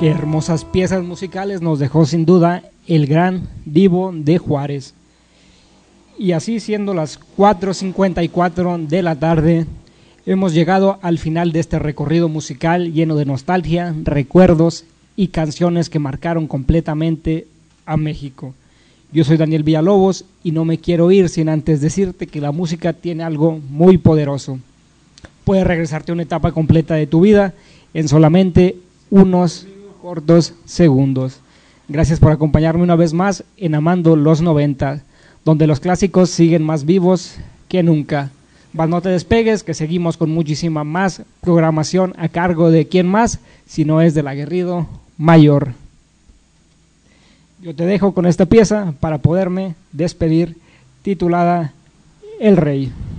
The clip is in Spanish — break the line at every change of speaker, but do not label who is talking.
Qué hermosas piezas musicales nos dejó sin duda el gran Divo de Juárez. Y así, siendo las 4:54 de la tarde, hemos llegado al final de este recorrido musical lleno de nostalgia, recuerdos y canciones que marcaron completamente a México. Yo soy Daniel Villalobos y no me quiero ir sin antes decirte que la música tiene algo muy poderoso. Puede regresarte a una etapa completa de tu vida en solamente unos cortos segundos. Gracias por acompañarme una vez más en Amando los 90, donde los clásicos siguen más vivos que nunca. Mas no te despegues, que seguimos con muchísima más programación a cargo de quién más, si no es del aguerrido Mayor. Yo te dejo con esta pieza para poderme despedir, titulada El Rey.